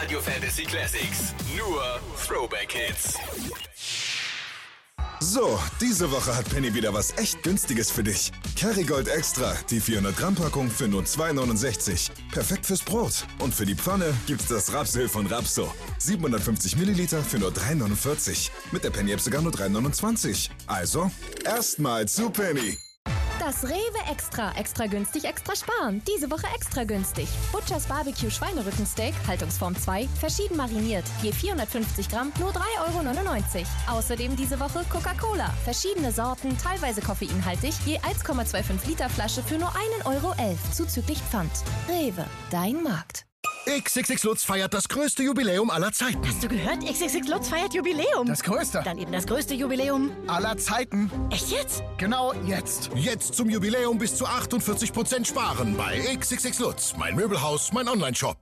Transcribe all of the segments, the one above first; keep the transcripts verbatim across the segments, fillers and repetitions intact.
Radio Fantasy Classics. Nur Throwback Hits. So, diese Woche hat Penny wieder was echt Günstiges für dich. Kerrygold Extra, die vierhundert Gramm Packung für nur zwei neunundsechzig. Perfekt fürs Brot. Und für die Pfanne gibt's das Rapsöl von Rapso. siebenhundertfünfzig Milliliter für nur drei neunundvierzig. Mit der Penny-App sogar nur drei neunundzwanzig. Also, erstmal zu Penny. Das Rewe Extra. Extra günstig, extra sparen. Diese Woche extra günstig. Butchers Barbecue Schweinerückensteak, Haltungsform zwei, verschieden mariniert. Je vierhundertfünfzig Gramm, nur drei Euro neunundneunzig. Außerdem diese Woche Coca-Cola. Verschiedene Sorten, teilweise koffeinhaltig, je eins Komma fünfundzwanzig Liter Flasche für nur ein Euro elf, zuzüglich Pfand. Rewe, dein Markt. X X X Lutz feiert das größte Jubiläum aller Zeiten. Hast du gehört? X X X Lutz feiert Jubiläum. Das größte. Dann eben das größte Jubiläum aller Zeiten. Echt jetzt? Genau jetzt. Jetzt zum Jubiläum bis zu achtundvierzig Prozent sparen bei X X X Lutz. Mein Möbelhaus, mein Online-Shop.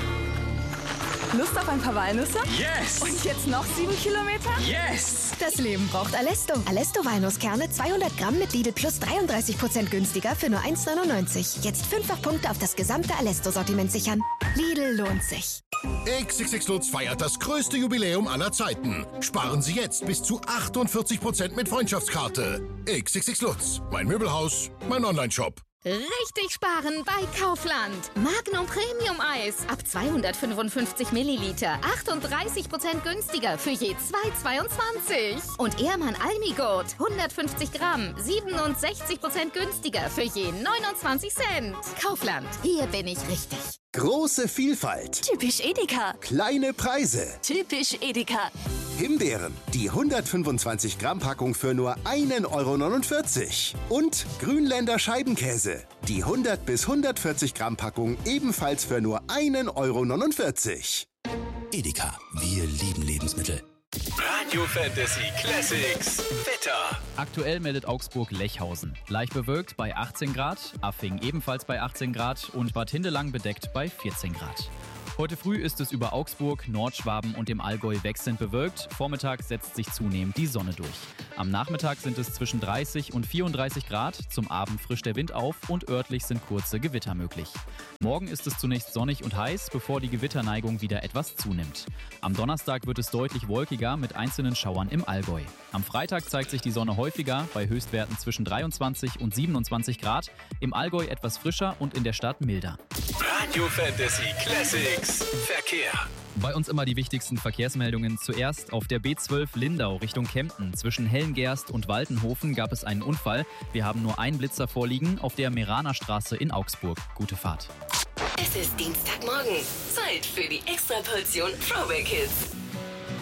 Lust auf ein paar Walnüsse? Yes! Und jetzt noch sieben Kilometer? Yes! Das Leben braucht Alesto. Alesto Walnusskerne zweihundert Gramm mit Lidl Plus dreiunddreißig Prozent günstiger für nur eins neunundneunzig. Jetzt fünffach Punkte auf das gesamte Alesto-Sortiment sichern. Lidl lohnt sich. X X X Lutz feiert das größte Jubiläum aller Zeiten. Sparen Sie jetzt bis zu achtundvierzig Prozent mit Freundschaftskarte. X X X Lutz. Mein Möbelhaus, mein Online-Shop. Richtig sparen bei Kaufland. Magnum Premium Eis ab zweihundertfünfundfünfzig Milliliter. achtunddreißig Prozent günstiger für je zwei Euro zweiundzwanzig. Und Ehrmann Almigurt hundertfünfzig Gramm. siebenundsechzig Prozent günstiger für je neunundzwanzig Cent. Kaufland, hier bin ich richtig. Große Vielfalt. Typisch Edeka. Kleine Preise. Typisch Edeka. Himbeeren, die hundertfünfundzwanzig Gramm Packung für nur ein Euro neunundvierzig. Und Grünländer Scheibenkäse, die hundert bis hundertvierzig Gramm Packung ebenfalls für nur ein Euro neunundvierzig. Edeka, wir lieben Lebensmittel. Radio Fantasy Classics. Wetter. Aktuell meldet Augsburg Lechhausen. Leicht bewölkt bei achtzehn Grad, Affing ebenfalls bei achtzehn Grad und Bad Hindelang bedeckt bei vierzehn Grad. Heute früh ist es über Augsburg, Nordschwaben und dem Allgäu wechselnd bewölkt. Vormittag setzt sich zunehmend die Sonne durch. Am Nachmittag sind es zwischen dreißig und vierunddreißig Grad. Zum Abend frischt der Wind auf und örtlich sind kurze Gewitter möglich. Morgen ist es zunächst sonnig und heiß, bevor die Gewitterneigung wieder etwas zunimmt. Am Donnerstag wird es deutlich wolkiger mit einzelnen Schauern im Allgäu. Am Freitag zeigt sich die Sonne häufiger, bei Höchstwerten zwischen dreiundzwanzig und siebenundzwanzig Grad. Im Allgäu etwas frischer und in der Stadt milder. Radio Fantasy Classics. Verkehr. Bei uns immer die wichtigsten Verkehrsmeldungen. Zuerst auf der B zwölf Lindau Richtung Kempten. Zwischen Hellengerst und Waltenhofen gab es einen Unfall. Wir haben nur einen Blitzer vorliegen auf der Meraner Straße in Augsburg. Gute Fahrt. Es ist Dienstagmorgen. Zeit für die Extraportion Throwback Hits.